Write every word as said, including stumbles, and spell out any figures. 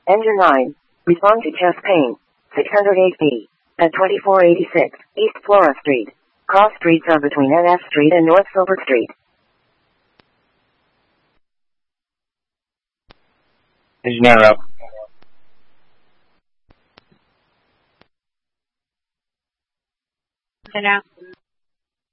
Engine nine. Respond to chest pain. six hundred eight B. At twenty-four eighty-six East Flora Street. Cross streets are between N F Street and North Silver Street. Engineer up. Good afternoon.